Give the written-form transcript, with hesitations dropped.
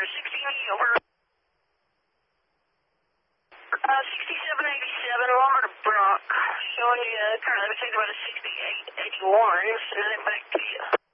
over. 6787, Lombard to Brock. Showing you currently between about a 6881. Sending it back to you.